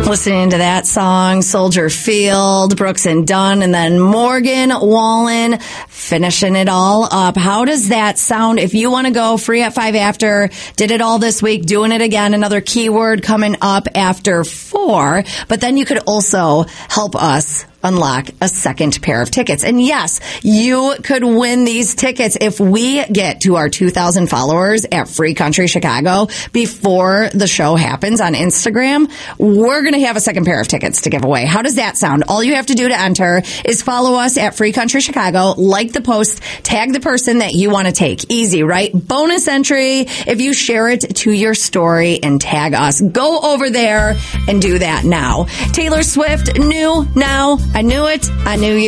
Listening to that song, Soldier Field, Brooks and Dunn, and then Morgan Wallen finishing it all up. How does that sound? If you want to go free at 5 after, did it all this week, doing it again, another keyword coming up after 4. But then you could also help us unlock a second pair of tickets. And yes, you could win these tickets if we get to our 2,000 followers at Free Country Chicago before the show happens on Instagram. We're going to have a second pair of tickets to give away. How does that sound? All you have to do to enter is follow us at Free Country Chicago, like the post, tag the person that you want to take. Easy, right? Bonus entry if you share it to your story and tag us. Go over there and do that now. Taylor Swift, New Now. I knew it. I knew you.